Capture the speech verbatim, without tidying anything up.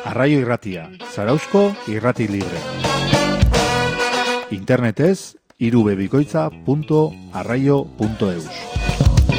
Arraio Irratia, Zarauzko irrati libre. Internetez, irubebikoitza punto arraio punto eus.